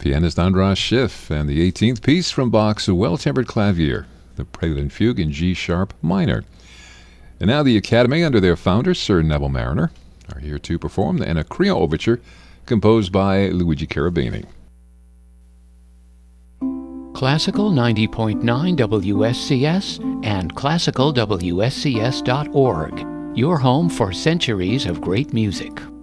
pianist Andras Schiff, and the 18th piece from Bach's Well-Tempered Clavier, the Prelude and Fugue in G-sharp minor. And now the Academy, under their founder, Sir Neville Marriner, are here to perform the Anacreon Overture, composed by Luigi Cherubini. Classical 90.9 WSCS and classicalwscs.org, your home for centuries of great music.